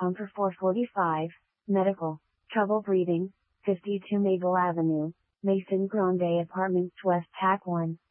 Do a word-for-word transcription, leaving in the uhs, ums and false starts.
Pump for four forty-five, Medical, Trouble Breathing, fifty-two Maple Avenue, Mason Grande Apartments West Tack one.